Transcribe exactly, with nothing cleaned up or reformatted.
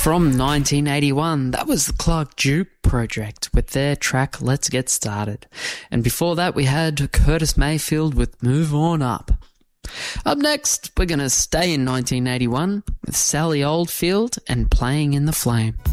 From nineteen eighty-one, that was the Clark Duke Project with their track Let's Get Started. And before that, we had Curtis Mayfield with Move On Up. Up next, we're going to stay in nineteen eighty-one with Sally Oldfield and Playing in the Flame.